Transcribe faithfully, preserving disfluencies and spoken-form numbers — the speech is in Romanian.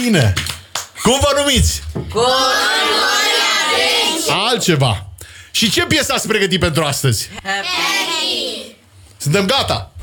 Bine. Cum vă numiți? Altceva. Și ce piesă ați pregătit pentru astăzi? Happy. Suntem gata.